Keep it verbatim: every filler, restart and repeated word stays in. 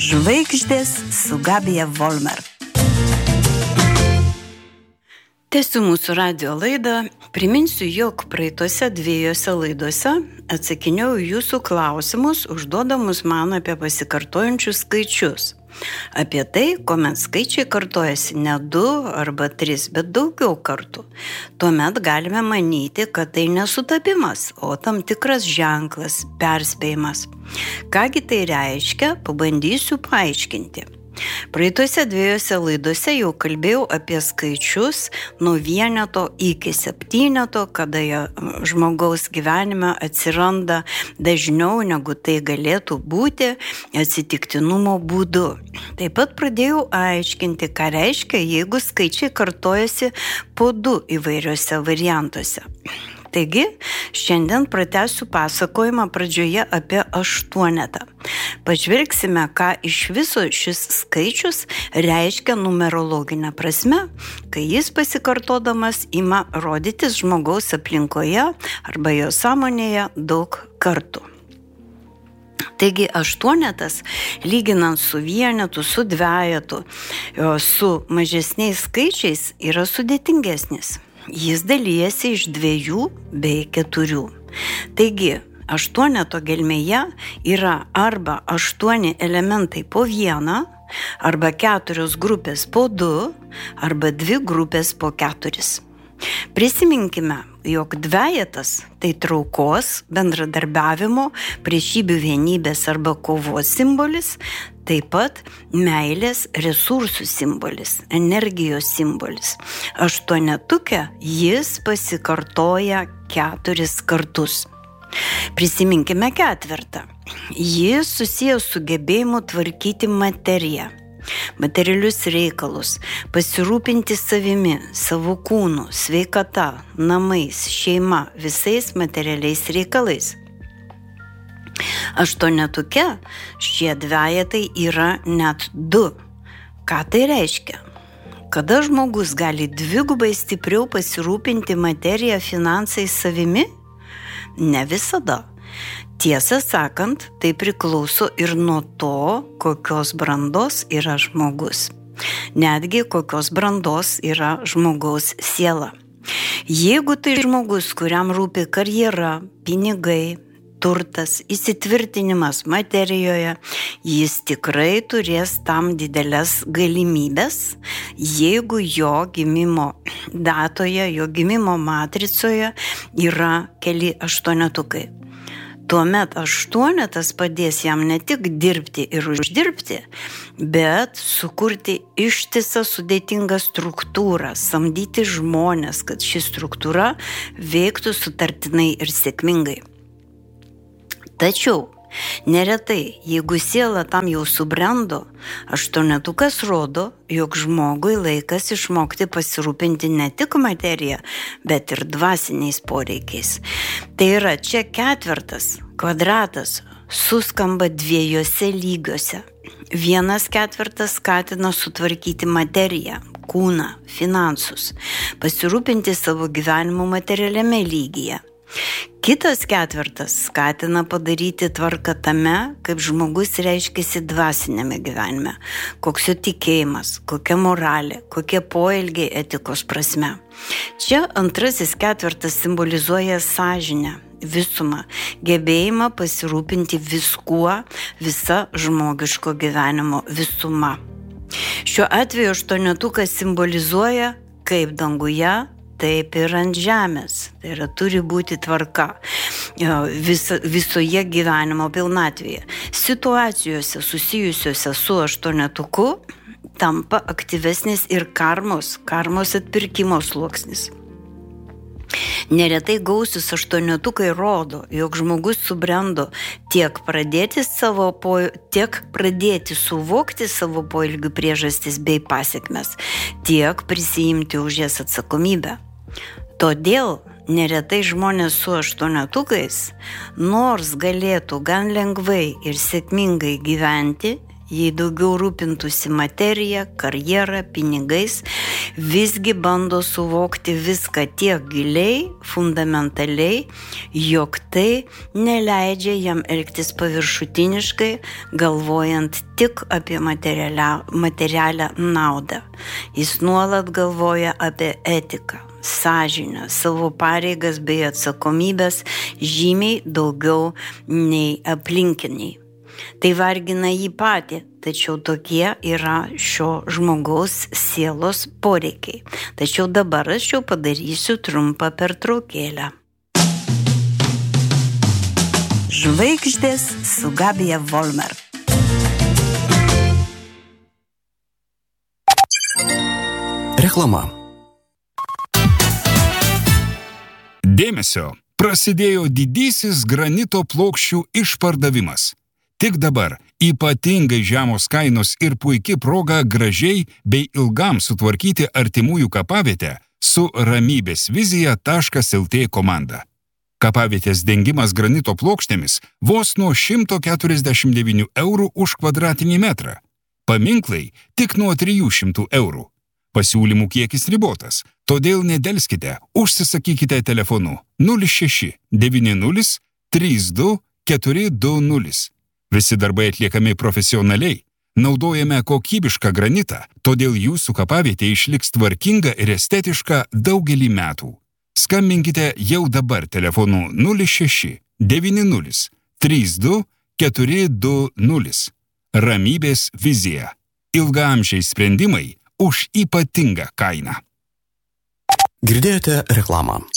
Žvaigždės su Gabija Volmer. Tęsiu mūsų radio laidą. Priminsiu, jog praeitose dviejose laidose atsakinėjau jūsų klausimus, užduodamus man apie pasikartojančius skaičius. Apie tai, kuomet skaičiai kartojasi ne du arba tris, bet daugiau kartų. Tuomet galime manyti, kad tai nesutapimas, o tam tikras ženklas, perspėjimas. Kągi tai reiškia, pabandysiu paaiškinti. Praeitose dviejose laidose jau kalbėjau apie skaičius nuo vieneto iki septyneto, kada žmogaus gyvenime atsiranda dažniau negu tai galėtų būti atsitiktinumo būdu. Taip pat pradėjau aiškinti, ką reiškia, jeigu skaičiai kartojasi po du įvairiuose variantuose. Taigi, šiandien pratęsiu pasakojimą pradžioje apie aštuonetą. Pažvelgsime, ką iš viso šis skaičius reiškia numerologinę prasme, kai jis pasikartodamas ima rodytis žmogaus aplinkoje arba jo sąmonėje daug kartų. Taigi aštuonetas, lyginant su vienetu, su dvejetu, su mažesniais skaičiais, yra sudėtingesnis. Jis dalyjasi iš dviejų bei keturių. Taigi, aštuoneto gelmėje yra arba aštuoni elementai po vieną, arba keturios grupės po du, arba dvi grupės po keturis. Prisiminkime, jog dvejetas tai traukos, bendradarbiavimo, priešybių vienybės arba kovos simbolis, taip pat meilės resursų simbolis, energijos simbolis. Aštuonetuke jis pasikartoja keturis kartus. Prisiminkime ketvirtą. Jis susijęs su gebėjimu tvarkyti materiją, materialius reikalus, pasirūpinti savimi, savo kūnu, sveikata, namais, šeima, visais materialiais reikalais. Aštuonetuke šie dvejetai yra net du. Ką tai reiškia? Kada žmogus gali dvigubai stipriau pasirūpinti materiją, finansais, savimi? Ne visada. Tiesą sakant, tai priklauso ir nuo to, kokios brandos yra žmogus. Netgi kokios brandos yra žmogaus siela. Jeigu tai žmogus, kuriam rūpi karjera, pinigai, turtas, įsitvirtinimas materijoje, jis tikrai turės tam didelės galimybės, jeigu jo gimimo datoje, jo gimimo matricoje yra keli aštuonetukai. Tuomet aštuonetas padės jam ne tik dirbti ir uždirbti, bet sukurti ištisą sudėtingą struktūrą, samdyti žmones, kad ši struktūra veiktų sutartinai ir sėkmingai. Tačiau neretai, jeigu siela tam jau subrendo, aštuonetukas rodo, jog žmogui laikas išmokti pasirūpinti ne tik materiją, bet ir dvasiniais poreikiais. Tai yra, čia ketvirtas, kvadratas, suskamba dviejose lygiuose. Vienas ketvirtas skatina sutvarkyti materiją, kūną, finansus, pasirūpinti savo gyvenimo materialiame lygyje. Kitas ketvirtas skatina padaryti tvarką tame, kaip žmogus reiškiasi dvasinėme gyvenime, koks jo tikėjimas, kokia moralė, kokie poelgiai etikos prasme. Čia antrasis ketvirtas simbolizuoja sąžinę, visumą, gebėjimą pasirūpinti viskuo, visa žmogiško gyvenimo visuma. Šiuo atveju aštuonetukas simbolizuoja kaip danguje, taip ir ant žemės. Tai yra, turi būti tvarka vis, visoje gyvenimo pilnatvėje. Situacijose susijusiuose su aštuonetuku tampa aktyvesnis ir karmos, karmos atpirkimo sluoksnis. Neretai gausius aštuonetukai rodo, jog žmogus subrendo tiek pradėti, savo po, tiek pradėti suvokti savo poelgių priežastis bei pasekmes, tiek prisiimti už jas atsakomybę. Todėl neretai žmonės su aštuonetukais, nors galėtų gan lengvai ir sėkmingai gyventi, jei daugiau rūpintųsi materija, karjera, pinigais, visgi bando suvokti viską tiek giliai, fundamentaliai, jog tai neleidžia jam elgtis paviršutiniškai, galvojant tik apie materialią, materialią naudą. Jis nuolat galvoja apie etiką, sąžinę, savo pareigas bei atsakomybės žymiai daugiau nei aplinkiniai. Tai vargina jį patį, tačiau tokie yra šio žmogaus sielos poreikiai. Tačiau dabar aš jau padarysiu trumpą pertraukėlę. Žvaigždės su Gabija Volmer. Reklama. Dėmesio! Prasidėjo didysis granito plokščių išpardavimas. Tik dabar ypatingai žemos kainos ir puiki proga gražiai bei ilgam sutvarkyti artimųjų kapavietę su ramybės vizija taškas lt komanda. Kapavietės dengimas granito plokštėmis vos nuo šimto keturiasdešimt devynių eurų už kvadratinį metrą. Paminklai tik nuo trijų šimtų eurų. Pasiūlymų kiekis ribotas, todėl nedelskite, užsisakykite telefonu nulis šeši devyni nulis trys du keturi du nulis. Visi darbai atliekami profesionaliai, naudojame kokybišką granitą, todėl jūsų kapavietė išliks tvarkinga ir estetiška daugelį metų. Skambinkite jau dabar telefonu nulis šeši devyni nulis trys du keturi du nulis. Ramybės vizija. Ilgaamžiai sprendimai už ypatingą kainą. Girdėjote reklamą.